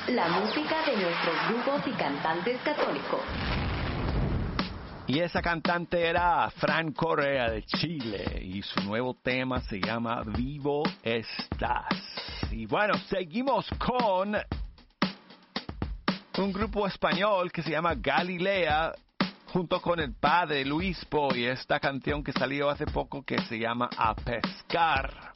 la música de nuestros grupos y cantantes católicos. Y esa cantante era Fran Correa de Chile y su nuevo tema se llama Vivo Estás. Y bueno, seguimos con un grupo español que se llama Galilea junto con el padre Luispo y esta canción que salió hace poco que se llama A Pescar.